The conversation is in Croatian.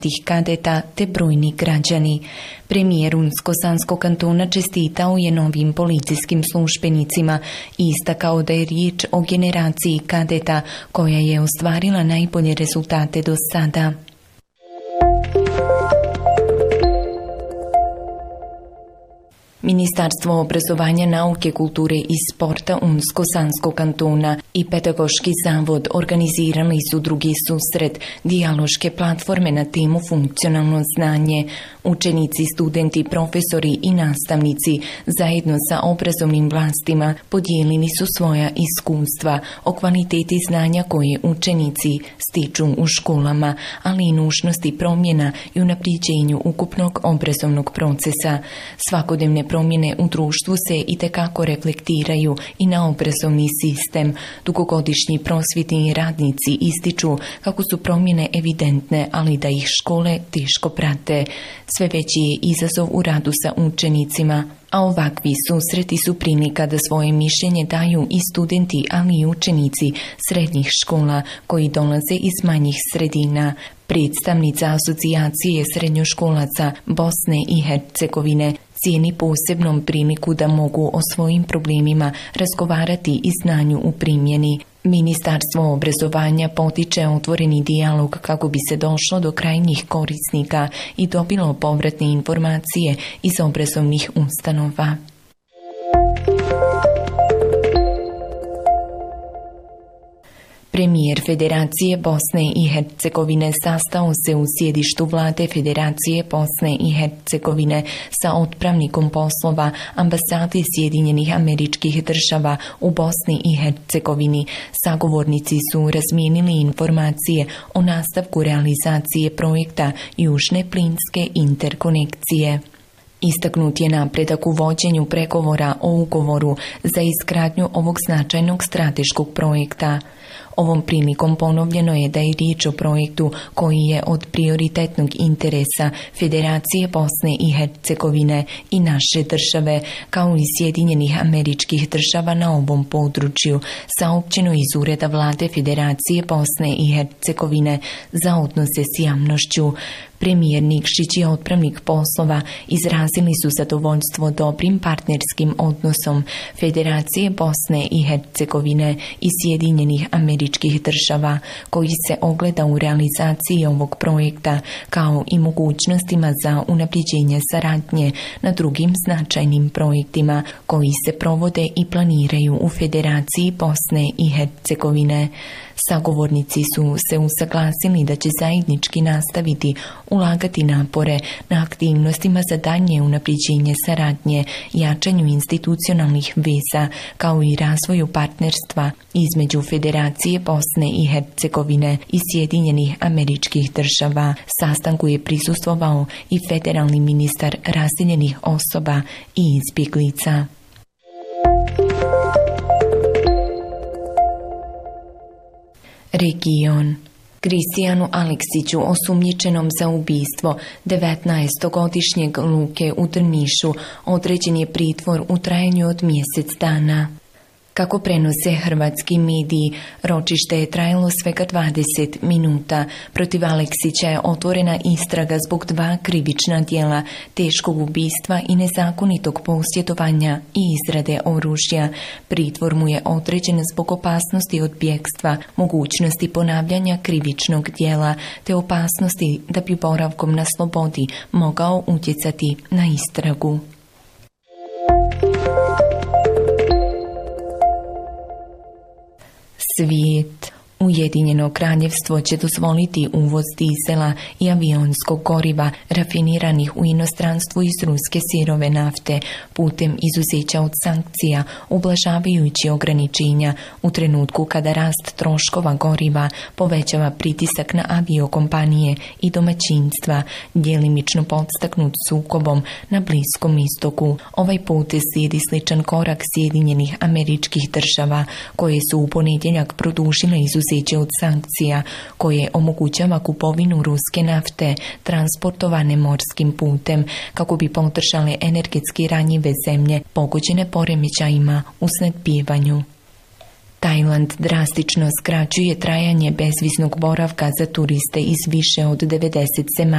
tih kadeta te brojni građani. Premijer Unsko-Sanskog kantona čestitao je novim policijskim službenicima i istakao da je riječ o generaciji kadeta koja je ostvarila najbolje rezultate do sada. Ministarstvo obrazovanja, nauke, kulture i sporta Unsko-Sanskog kantona i Pedagoški zavod organizirali su drugi susret dijaloške platforme na temu funkcionalno znanje. Učenici, studenti, profesori i nastavnici zajedno sa obrazovnim vlastima podijelili su svoja iskustva o kvaliteti znanja koje učenici stiču u školama, ali i nužnosti promjena i unaprijeđenju ukupnog obrazovnog procesa. Svakodnevne promjene u društvu se itekako reflektiraju i na obrazovni sistem. Dugogodišnji prosvjetni radnici ističu kako su promjene evidentne, ali da ih škole teško prate. Sve veći je izazov u radu sa učenicima, a ovakvi susreti su prilika da svoje mišljenje daju i studenti, ali i učenici srednjih škola koji dolaze iz manjih sredina. Predstavnica Asocijacije srednjoškolaca Bosne i Hercegovine cijeni posebnom priliku da mogu o svojim problemima razgovarati i znanju u primjeni. Ministarstvo obrazovanja potiče otvoreni dijalog kako bi se došlo do krajnjih korisnika i dobilo povratne informacije iz obrazovnih ustanova. Premijer Federacije Bosne i Hercegovine sastao se u sjedištu vlade Federacije Bosne i Hercegovine sa otpravnikom poslova ambasade Sjedinjenih Američkih Država u Bosni i Hercegovini. Sagovornici su razmijenili informacije o nastavku realizacije projekta Južne plinske interkonekcije. Istaknut je napredak u vođenju pregovora o ugovoru za izgradnju ovog značajnog strateškog projekta. Ovom prilikom ponovljeno je da je riječ o projektu koji je od prioritetnog interesa Federacije Bosne i Hercegovine i naše države, kao i Sjedinjenih Američkih Država na ovom području, saopćeno iz Ureda vlade Federacije Bosne i Hercegovine za odnose s javnošću. Premijer Nikšić i otpravnik poslova izrazili su zadovoljstvo dobrim partnerskim odnosom Federacije Bosne i Hercegovine i Sjedinjenih Američkih Država, koji se ogleda u realizaciji ovog projekta, kao i mogućnostima za unapređenje saradnje na drugim značajnim projektima koji se provode i planiraju u Federaciji Bosne i Hercegovine. Sagovornici su se usaglasili da će zajednički nastaviti ulagati napore na aktivnostima za daljnje unapređenje saradnje, jačanju institucionalnih veza, kao i razvoju partnerstva između Federacije Bosne i Hercegovine i Sjedinjenih Američkih Država. Sastanku je prisustvovao i federalni ministar raseljenih osoba i izbjeglica. Region. Kristijanu Aleksiću, osumnjičenom za ubistvo 19-godišnjeg Luke u Drnišu, određen je pritvor u trajanju od mjesec dana. Kako prenose hrvatski mediji, ročište je trajalo svega 20 minuta. Protiv Aleksića je otvorena istraga zbog 2 krivična djela, teškog ubistva i nezakonitog posjedovanja i izrade oružja. Pritvor mu je određen zbog opasnosti od bjegstva, mogućnosti ponavljanja krivičnog djela, te opasnosti da bi boravkom na slobodi mogao utjecati na istragu. Svijet. Ujedinjeno kraljevstvo će dozvoliti uvoz dizela i avionskog goriva rafiniranih u inostranstvu iz ruske sirove nafte putem izuzeća od sankcija, ublažavajući ograničenja u trenutku kada rast troškova goriva povećava pritisak na aviokompanije i domaćinstva, djelimično podstaknut sukobom na Bliskom istoku. Ovaj potez slijedi sličan korak Sjedinjenih Američkih Država, koje su u ponedjeljak produžile izuzeće od sankcija koje omogućava kupovinu ruske nafte transportovane morskim putem kako bi podržale energetski ranjive zemlje pogođene poremećajima u snabdijevanju. Tajland drastično skraćuje trajanje bezviznog boravka za turiste iz više od 90 zemalja.